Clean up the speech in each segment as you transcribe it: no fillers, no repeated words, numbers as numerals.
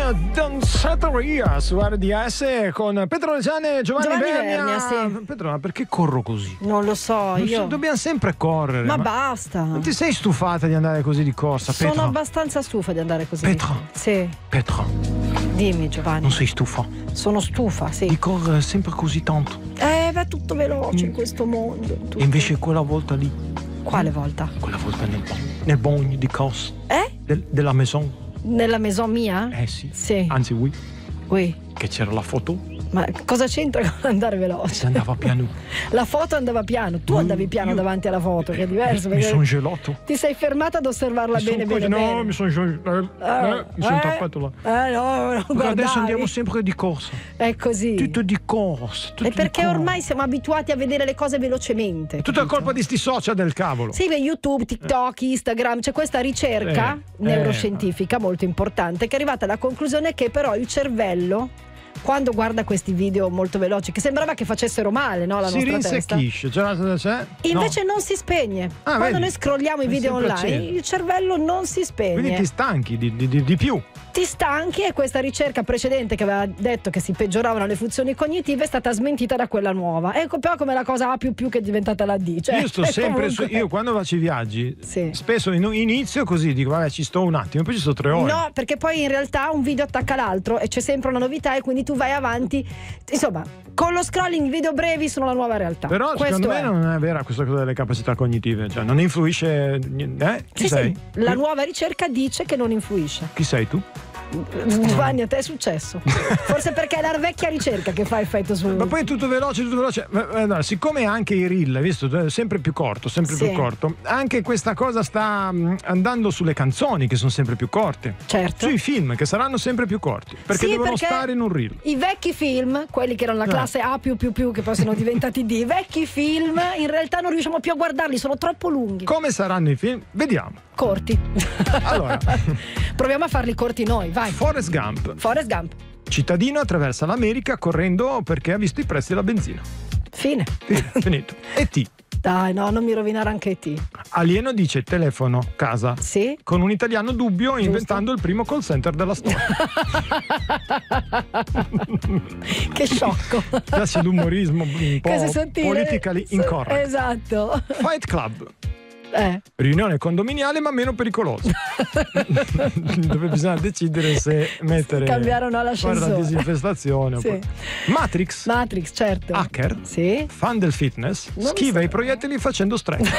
Danzateria su RDS con Pedro Reggiani e Giovanni Vernia. Sì. Pedro, ma perché corro così? Non lo so, Dobbiamo sempre correre. Ma basta. Non ti sei stufata di andare così di corsa, Sono Pedro? abbastanza stufa di andare così. Pedro. Sì. Pedro. Dimmi, Giovanni. Non sei stufa? Sono stufa, sì. Di correre sempre così tanto. Va tutto veloce in questo mondo. Tutto. E invece quella volta lì. Quale volta? Quella volta nel bagno di corsa. Della maison. Nella maison mia? Sì. Sì. Anzi, Oui. Che c'era la foto. Ma cosa c'entra con andare veloce? Si andava piano. La foto andava piano, tu andavi piano davanti alla foto, che è diverso. Mi sono gelato. Ti sei fermata ad osservarla bene. No, mi sono tappato là. No, adesso andiamo sempre di corsa. È così. Tutto di corsa. È perché ormai siamo abituati a vedere le cose velocemente. Tutta colpa di sti social del cavolo. Sì, YouTube, TikTok, Instagram, c'è questa ricerca neuroscientifica molto importante che è arrivata alla conclusione che però il cervello, quando guarda questi video molto veloci, che sembrava che facessero male, no, la nostra testa, rinsecchisce, invece non si spegne. Quando vedi? Noi scrolliamo i video online, il cervello non si spegne. Quindi ti stanchi di più. Ti stanchi, e questa ricerca precedente che aveva detto che si peggioravano le funzioni cognitive è stata smentita da quella nuova. Ecco però come la cosa A++ che è diventata la D. Cioè, io sto sempre io quando faccio i viaggi, spesso inizio così, dico vabbè ci sto un attimo, poi ci sto 3 ore. No, perché poi in realtà un video attacca l'altro e c'è sempre una novità e quindi tu vai avanti. Insomma, con lo scrolling i video brevi sono la nuova realtà. Però secondo me non è vera questa cosa delle capacità cognitive, cioè non influisce. Chi sei? Sì. La nuova ricerca dice che non influisce. Chi sei tu? Giovanni, a te è successo. Forse perché è la vecchia ricerca che fa effetto su. Ma poi è tutto veloce. No, siccome anche i reel, visto, sempre più corto, più corto, anche questa cosa sta andando sulle canzoni che sono sempre più corte. Certo. Sui film che saranno sempre più corti. Perché devono stare in un reel. I vecchi film, quelli che erano la classe A++, che poi sono diventati D, i vecchi film in realtà non riusciamo più a guardarli, sono troppo lunghi. Come saranno i film? Vediamo. Corti. Allora, proviamo a farli corti noi, vai. Forrest Gump. Cittadino attraversa l'America correndo perché ha visto i prezzi della benzina. Fine. Finito. E.T. Dai, no, non mi rovinare anche E.T. Alieno dice telefono, casa. Sì. Con un italiano dubbio. Giusto. Inventando il primo call center della storia. Che sciocco. Piace l'umorismo un po' politically incorrect. Esatto. Fight Club. Riunione condominiale ma meno pericolosa. Dove bisogna decidere se mettere cambiare o no l'ascensore, fare la disinfestazione. Sì. Matrix, certo. Hacker, sì. Fan del fitness, schiva i proiettili facendo stretch.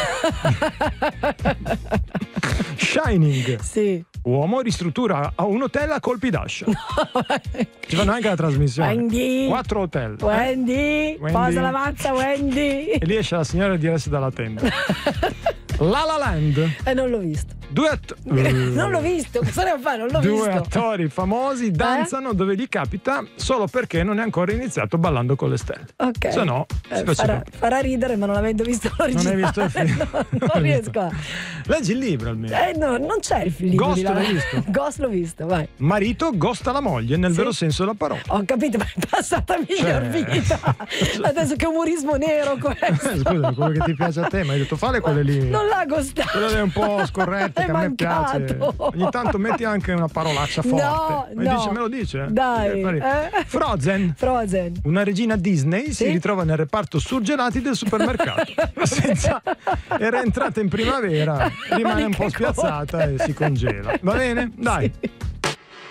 Shining, sì. Uomo ristruttura a un hotel a colpi d'ascia. Ci fanno anche la trasmissione. Wendy. 4 hotel. Wendy. Posa la mazza, Wendy. E lì esce la signora di dirsi dalla tenda. La La Land. Non l'ho visto. Non l'ho visto, cosa ne fa? Non l'ho visto. 2 attori famosi danzano dove gli capita solo perché non è ancora iniziato Ballando con le stelle. Ok. Se no farà ridere, ma non avendo visto l'originale. Non hai visto il film? Non riesco a. Leggi il libro almeno. No, non c'è il film. Ghost l'hai visto? Ghost l'ho visto, vai. Marito ghosta la moglie nel vero senso della parola. Ho capito, ma è passata miglior vita. Adesso che umorismo nero questo. Scusa, quello che ti piace a te, ma hai detto fare quelle lì. Non l'ha gostato. Quella è un po' scorretta, che a me piace. Ogni tanto metti anche una parolaccia forte. Me lo dice? Dai. Frozen. Una regina Disney si ritrova nel reparto surgelati del supermercato. Era entrata in primavera, rimane un po' spiazzata e si congela. Va bene? Dai.